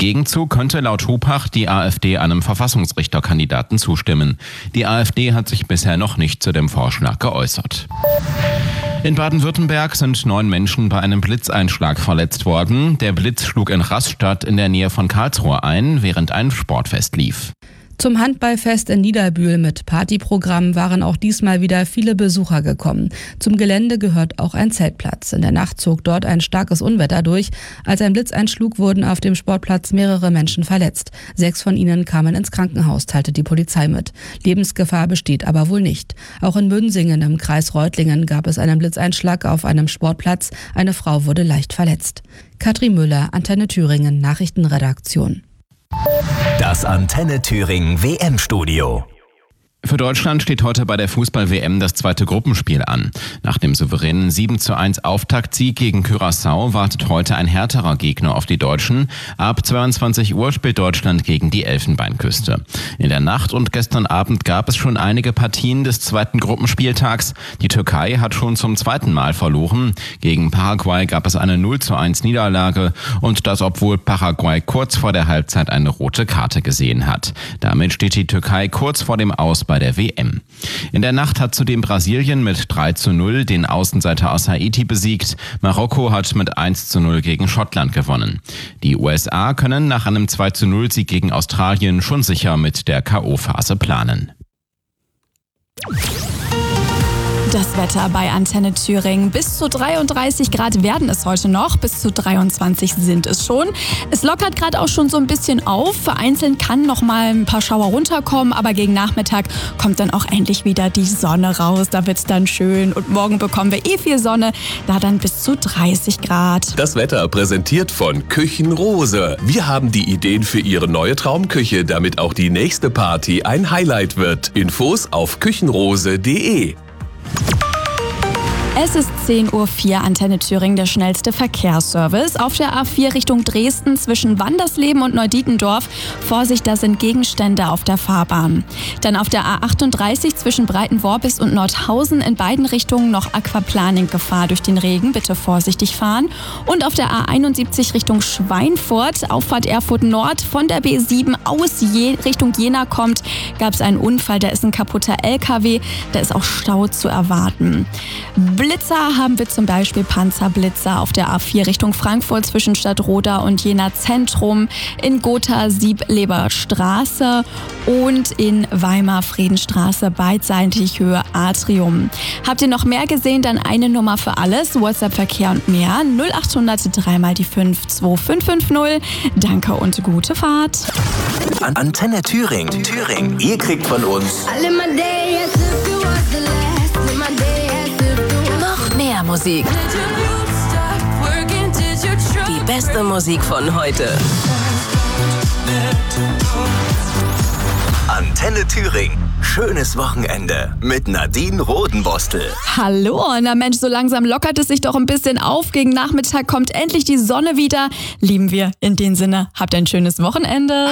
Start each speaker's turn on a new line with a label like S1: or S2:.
S1: Gegenzug könnte laut Hupach die AfD einem Verfassungsrichterkandidaten zustimmen. Die AfD hat sich bisher noch nicht zu dem Vorschlag geäußert. In Baden-Württemberg sind 9 Menschen bei einem Blitzeinschlag verletzt worden. Der Blitz schlug in Rastatt in der Nähe von Karlsruhe ein, während ein Sportfest lief.
S2: Zum Handballfest in Niederbühl mit Partyprogramm waren auch diesmal wieder viele Besucher gekommen. Zum Gelände gehört auch ein Zeltplatz. In der Nacht zog dort ein starkes Unwetter durch. Als ein Blitz einschlug, wurden auf dem Sportplatz mehrere Menschen verletzt. 6 von ihnen kamen ins Krankenhaus, teilte die Polizei mit. Lebensgefahr besteht aber wohl nicht. Auch in Münsingen im Kreis Reutlingen gab es einen Blitzeinschlag auf einem Sportplatz. Eine Frau wurde leicht verletzt. Katrin Müller, Antenne Thüringen, Nachrichtenredaktion.
S3: Das Antenne Thüringen WM-Studio.
S1: Für Deutschland steht heute bei der Fußball-WM das zweite Gruppenspiel an. Nach dem souveränen 7:1 Auftaktsieg gegen Curaçao wartet heute ein härterer Gegner auf die Deutschen. Ab 22 Uhr spielt Deutschland gegen die Elfenbeinküste. In der Nacht und gestern Abend gab es schon einige Partien des zweiten Gruppenspieltags. Die Türkei hat schon zum zweiten Mal verloren. Gegen Paraguay gab es eine 0:1 Niederlage und das, obwohl Paraguay kurz vor der Halbzeit eine rote Karte gesehen hat. Damit steht die Türkei kurz vor dem Aus bei der WM. In der Nacht hat zudem Brasilien mit 3:0 den Außenseiter aus Haiti besiegt. Marokko hat mit 1:0 gegen Schottland gewonnen. Die USA können nach einem 2:0 Sieg gegen Australien schon sicher mit der K.O.-Phase planen.
S4: Das Wetter bei Antenne Thüringen. Bis zu 33 Grad werden es heute noch, bis zu 23 sind es schon. Es lockert gerade auch schon so ein bisschen auf. Vereinzelt kann noch mal ein paar Schauer runterkommen, aber gegen Nachmittag kommt dann auch endlich wieder die Sonne raus. Da wird es dann schön und morgen bekommen wir viel Sonne, da dann bis zu 30 Grad.
S5: Das Wetter präsentiert von Küchenrose. Wir haben die Ideen für Ihre neue Traumküche, damit auch die nächste Party ein Highlight wird. Infos auf küchenrose.de.
S4: Es ist 10:04 Uhr, Antenne Thüringen, der schnellste Verkehrsservice. Auf der A4 Richtung Dresden zwischen Wandersleben und Neudietendorf. Vorsicht, da sind Gegenstände auf der Fahrbahn. Dann auf der A38 zwischen Breitenworbis und Nordhausen in beiden Richtungen noch Aquaplaning-Gefahr durch den Regen. Bitte vorsichtig fahren. Und auf der A71 Richtung Schweinfurt, Auffahrt Erfurt Nord, von der B7 aus Richtung Jena kommt, gab es einen Unfall. Da ist ein kaputter LKW. Da ist auch Stau zu erwarten. Blitzer haben wir zum Beispiel Panzerblitzer auf der A4 Richtung Frankfurt zwischen Stadtroda und Jena Zentrum, in Gotha Siebleber Straße und in Weimar Friedenstraße beidseitig Höhe Atrium. Habt ihr noch mehr gesehen? Dann eine Nummer für alles, WhatsApp-Verkehr und mehr, 0800 3 mal die 5 2550. Danke und gute Fahrt.
S3: Antenne Thüringen. Ihr kriegt von uns noch mehr Musik. Die beste Musik von heute. Antenne Thüringen. Schönes Wochenende mit Nadine Rodenbostel.
S4: Hallo, na Mensch, so langsam lockert es sich doch ein bisschen auf. Gegen Nachmittag kommt endlich die Sonne wieder. Lieben wir. In dem Sinne, habt ein schönes Wochenende.